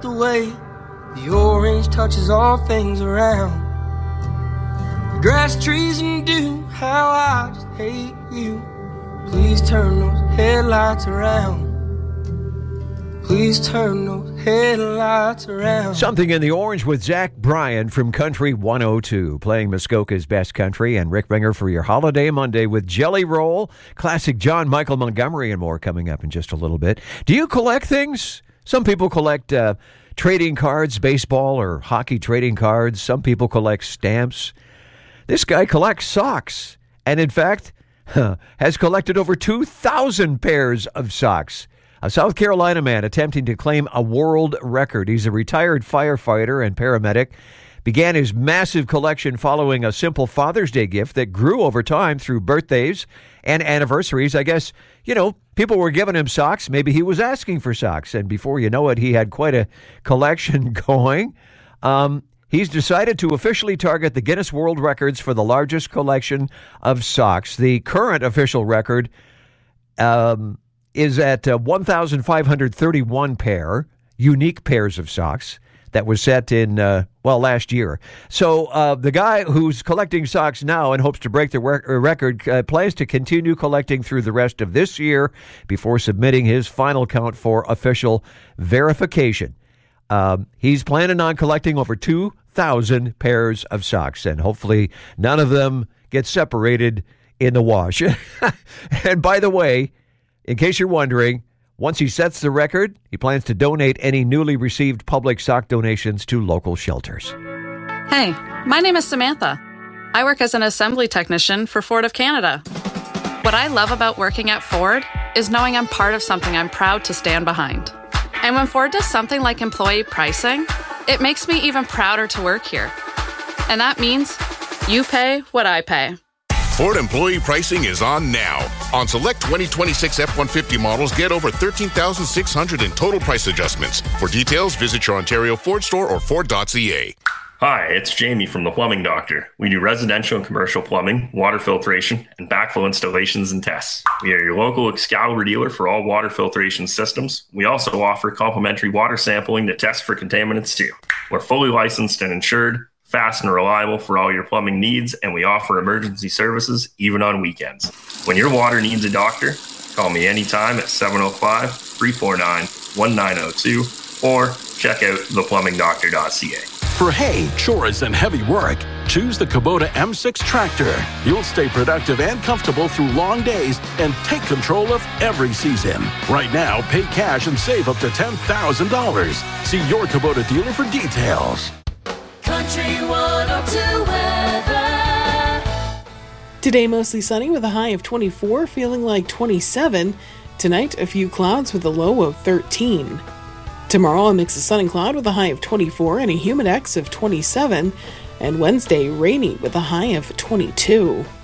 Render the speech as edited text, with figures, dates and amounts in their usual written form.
the way the orange touches all things around. The grass, trees, and dew, how I just hate you. Please turn those headlights around. Please turn those headlights around. Something in the Orange with Zach Bryan from Country 102, playing Muskoka's best country, and Rick Minger for your Holiday Monday with Jelly Roll, classic John Michael Montgomery, and more coming up in just a little bit. Do you collect things? Some people collect trading cards, baseball or hockey trading cards. Some people collect stamps. This guy collects socks, and in fact, has collected over 2,000 pairs of socks. A South Carolina man attempting to claim a world record. He's a retired firefighter and paramedic. Began his massive collection following a simple Father's Day gift that grew over time through birthdays and anniversaries. I guess, people were giving him socks. Maybe he was asking for socks. And before you know it, he had quite a collection going. He's decided to officially target the Guinness World Records for the largest collection of socks. The current official record is at 1,531 unique pairs of socks that was set in, last year. So the guy who's collecting socks now and hopes to break the record plans to continue collecting through the rest of this year before submitting his final count for official verification. He's planning on collecting over 2,000 pairs of socks, and hopefully none of them get separated in the wash. And by the way, in case you're wondering, once he sets the record, he plans to donate any newly received public sock donations to local shelters. Hey, my name is Samantha. I work as an assembly technician for Ford of Canada. What I love about working at Ford is knowing I'm part of something I'm proud to stand behind. And when Ford does something like employee pricing, it makes me even prouder to work here. And that means you pay what I pay. Ford employee pricing is on now. On select 2026 F-150 models, get over $13,600 in total price adjustments. For details, visit your Ontario Ford store or Ford.ca. Hi, it's Jamie from The Plumbing Doctor. We do residential and commercial plumbing, water filtration, and backflow installations and tests. We are your local Excalibur dealer for all water filtration systems. We also offer complimentary water sampling to test for contaminants too. We're fully licensed and insured, fast and reliable for all your plumbing needs, and we offer emergency services even on weekends. When your water needs a doctor, call me anytime at 705-349-1902 or check out theplumbingdoctor.ca. For hay, chores, and heavy work, choose the Kubota M6 tractor. You'll stay productive and comfortable through long days and take control of every season. Right now, pay cash and save up to $10,000. See your Kubota dealer for details. Country 102 weather. Today, mostly sunny with a high of 24, feeling like 27. Tonight, a few clouds with a low of 13. Tomorrow, a mix of sun and cloud with a high of 24 and a humidex of 27. And Wednesday, rainy with a high of 22.